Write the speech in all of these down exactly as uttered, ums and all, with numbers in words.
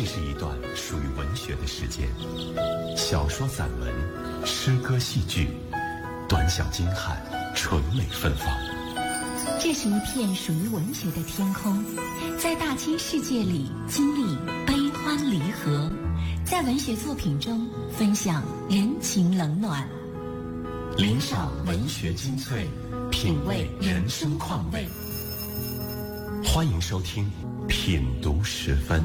这是一段属于文学的时间，小说、散文、诗歌、戏剧，短小精悍，纯美芬芳。 这是一片属于文学的天空，在大千世界里经历悲欢离合，在文学作品中分享人情冷暖， 聆赏文学精粹，品味人生况味。欢迎收听《品读十分》。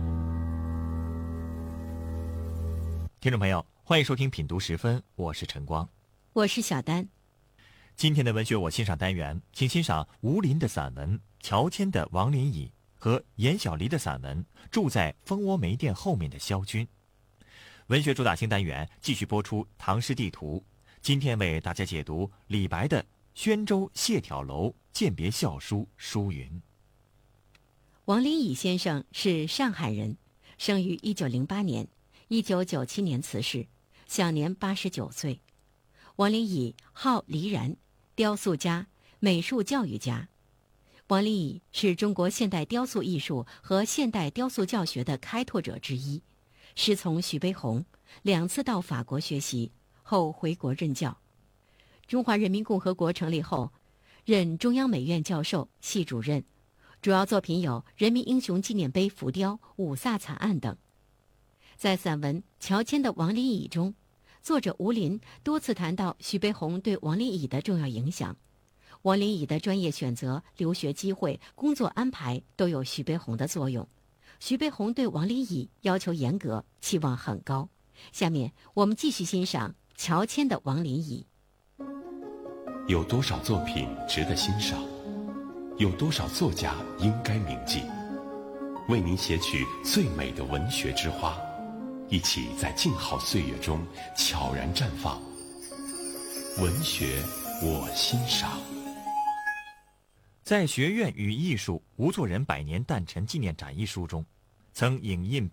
听众朋友，欢迎收听《品读十分》，我是陈光， 我是小丹。 今天的文学我欣赏单元，请欣赏吴林的散文《乔迁的王林乙》和严小黎的散文《住在蜂窝煤店后面的萧军》。文学主打新单元继续播出唐诗地图，今天为大家解读李白的《宣州谢眺楼饯别校书书云》。 王林乙先生是上海人，生于一九零八年，一九九七年辞世，享年八十九岁。王林乙号黎然，雕塑家、美术教育家。王林乙是中国现代雕塑艺术和现代雕塑教学的开拓者之一，师从徐悲鸿，两次到法国学习，后回国任教。中华人民共和国成立后，任中央美院教授、系主任，主要作品有《人民英雄纪念碑浮雕》《五卅惨案》等。在散文《乔迁的王林乙》中，作者吴林多次谈到徐悲鸿对王林乙的重要影响。王林乙的专业选择、留学机会、工作安排都有徐悲鸿的作用。徐悲鸿对王林乙要求严格，期望很高。下面我们继续欣赏《乔迁的王林乙》。 有多少作品值得欣赏？有多少作家应该铭记？为您写取最美的文学之花，一起在静好岁月中悄然绽放。文学我欣赏。 在《学院与艺术吴作人百年诞辰纪念展》一书中，曾影印